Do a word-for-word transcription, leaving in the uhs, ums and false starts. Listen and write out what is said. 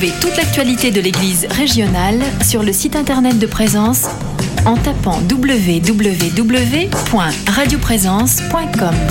Retrouvez toute l'actualité de l'Église régionale sur le site internet de Présence en tapant w w w point radio présence point com.